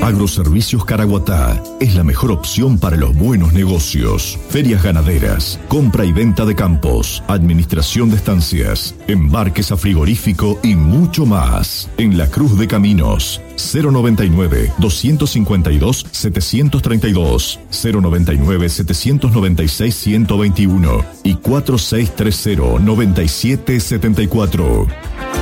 Agroservicios Caraguatá es la mejor opción para los buenos negocios. Ferias ganaderas, compra y venta de campos, administración de estancias, embarques a frigorífico y mucho más. En La Cruz de Caminos, 099-252-732, 099-796-121 y 4630-9774.